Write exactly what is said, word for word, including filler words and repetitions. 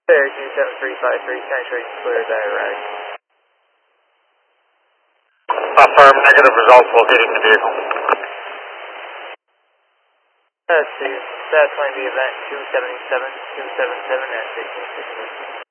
Air Q seven three five three, penetrating clear direct. Affirm, negative results locating the vehicle. Let's see, that's going to be event two seventy-seven, two seventy-seven at sixteen sixty.